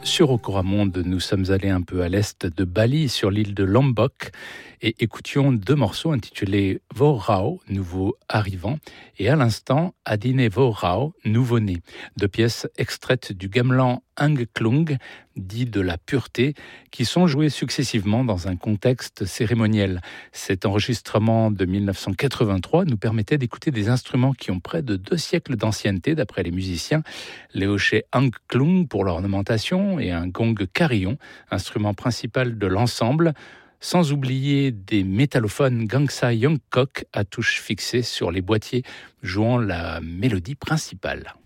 Sur Okoramonde, nous sommes allés un peu à l'est de Bali, sur l'île de Lombok, et écoutions deux morceaux intitulés Vo Rao, nouveau arrivant, et à l'instant Adine Vo Rao, nouveau-né, deux pièces extraites du gamelan Angklung, dit de la pureté, qui sont jouées successivement dans un contexte cérémoniel. Cet enregistrement de 1983 nous permettait d'écouter des instruments qui ont près de 2 siècles d'ancienneté, d'après les musiciens. Les hochets Angklung pour l'ornementation et un gong carillon, instrument principal de l'ensemble, sans oublier des métallophones Gangsa Yongkok à touches fixées sur les boîtiers jouant la mélodie principale.